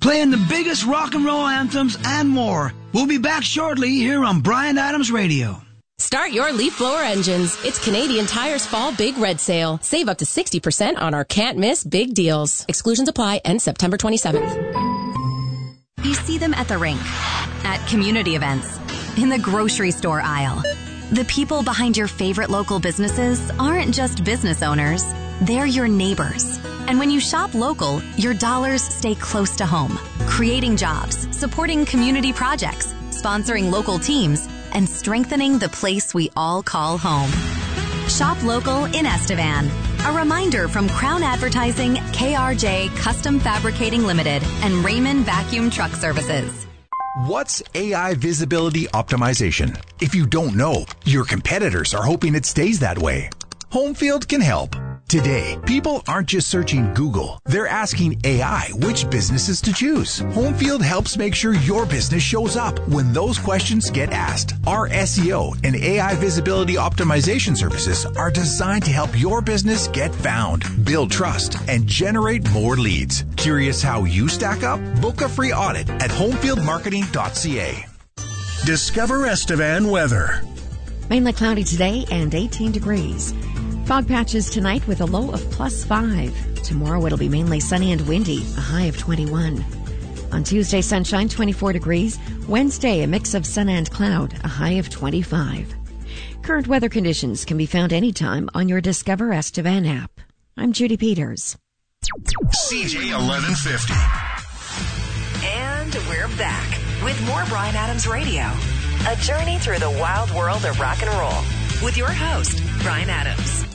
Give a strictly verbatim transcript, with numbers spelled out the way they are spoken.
playing the biggest rock and roll anthems and more. We'll be back shortly here on Bryan Adams Radio. Start your leaf blower engines. It's Canadian Tire's Fall Big Red Sale. Save up to sixty percent on our can't miss big deals. Exclusions apply. End September twenty-seventh. You see them at the rink, at community events, in the grocery store aisle. The people behind your favorite local businesses aren't just business owners. They're your neighbors. And when you shop local, your dollars stay close to home, creating jobs, supporting community projects, sponsoring local teams, and strengthening the place we all call home. Shop local in Estevan. A reminder from Crown Advertising, K R J Custom Fabricating Limited, and Raymond Vacuum Truck Services. What's A I visibility optimization? If you don't know, your competitors are hoping it stays that way. Homefield can help. Today, people aren't just searching Google. They're asking A I which businesses to choose. Homefield helps make sure your business shows up when those questions get asked. Our S E O and A I visibility optimization services are designed to help your business get found, build trust, and generate more leads. Curious how you stack up? Book a free audit at homefield marketing dot c a. Discover Estevan weather. Mainly cloudy today and eighteen degrees. Fog patches tonight with a low of plus five. Tomorrow it'll be mainly sunny and windy, a high of twenty-one. On Tuesday, sunshine, twenty-four degrees. Wednesday, a mix of sun and cloud, a high of twenty-five. Current weather conditions can be found anytime on your Discover Estevan app. I'm Judy Peters. C J eleven fifty. And we're back with more Bryan Adams Radio. A journey through the wild world of rock and roll with your host, Bryan Adams.